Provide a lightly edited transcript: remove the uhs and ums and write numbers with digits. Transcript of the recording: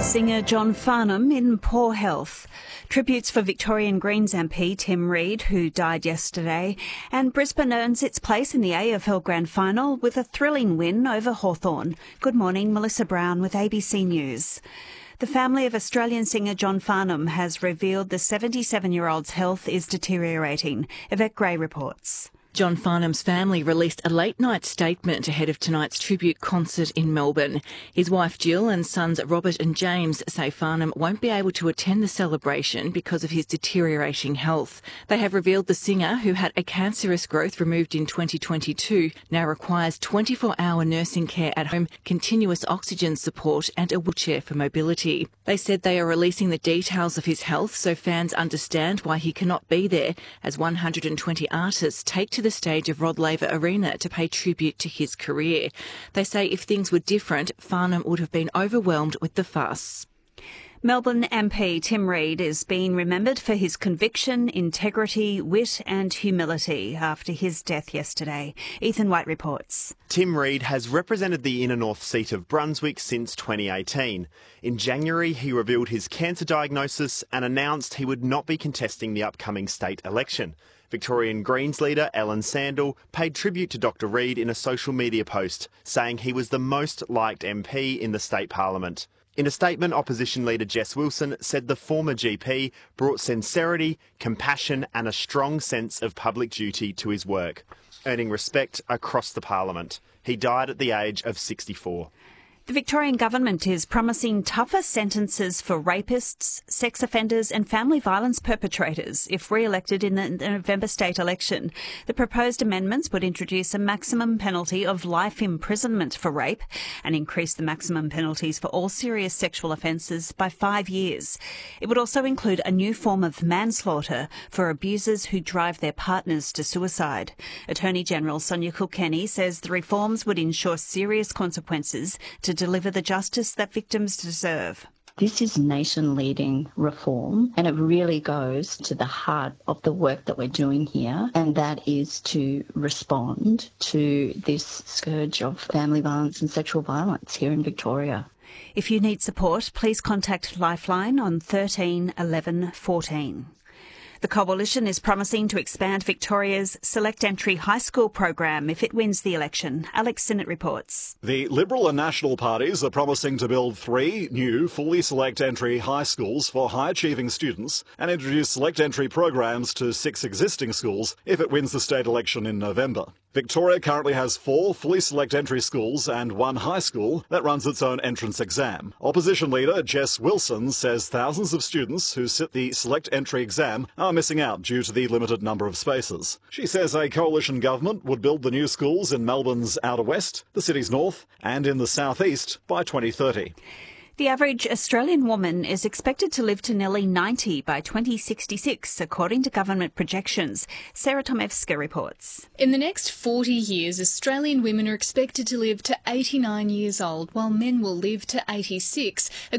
Singer John Farnham in poor health. Tributes for Victorian Greens MP Tim Reid, who died yesterday. And Brisbane earns its place in the AFL Grand Final with a thrilling win over Hawthorn. Good morning, Melissa Brown with ABC News. The family of Australian singer John Farnham has revealed the 77-year-old's health is deteriorating. Yvette Gray reports. John Farnham's family released a late-night statement ahead of tonight's tribute concert in Melbourne. His wife Jill and sons Robert and James say Farnham won't be able to attend the celebration because of his deteriorating health. They have revealed the singer, who had a cancerous growth removed in 2022, now requires 24-hour nursing care at home, continuous oxygen support and a wheelchair for mobility. They said they are releasing the details of his health so fans understand why he cannot be there, as 120 artists take to the stage of Rod Laver Arena to pay tribute to his career. They say if things were different, Farnham would have been overwhelmed with the fuss. Melbourne MP Tim Reid is being remembered for his conviction, integrity, wit and humility after his death yesterday. Ethan White reports. Tim Reid has represented the inner north seat of Brunswick since 2018. In January, he revealed his cancer diagnosis and announced he would not be contesting the upcoming state election. Victorian Greens leader Ellen Sandell paid tribute to Dr Reid in a social media post, saying he was the most liked MP in the state parliament. In a statement, opposition leader Jess Wilson said the former GP brought sincerity, compassion and a strong sense of public duty to his work, earning respect across the parliament. He died at the age of 64. The Victorian government is promising tougher sentences for rapists, sex offenders and family violence perpetrators if re-elected in the November state election. The proposed amendments would introduce a maximum penalty of life imprisonment for rape and increase the maximum penalties for all serious sexual offences by 5 years. It would also include a new form of manslaughter for abusers who drive their partners to suicide. Attorney General Sonia Kilkenny says the reforms would ensure serious consequences to deliver the justice that victims deserve. This is nation-leading reform, and it really goes to the heart of the work that we're doing here, and that is to respond to this scourge of family violence and sexual violence here in Victoria. If you need support, please contact Lifeline on 13 11 14. The Coalition is promising to expand Victoria's select entry high school program if it wins the election. Alex Sinnott reports. The Liberal and National parties are promising to build 3 new fully select entry high schools for high achieving students and introduce select entry programs to 6 existing schools if it wins the state election in November. Victoria currently has 4 fully select entry schools and 1 high school that runs its own entrance exam. Opposition leader Jess Wilson says thousands of students who sit the select entry exam are missing out due to the limited number of spaces. She says a coalition government would build the new schools in Melbourne's outer west, the city's north and in the southeast by 2030. The average Australian woman is expected to live to nearly 90 by 2066, according to government projections. Sarah Tomevska reports. In the next 40 years, Australian women are expected to live to 89 years old, while men will live to 86,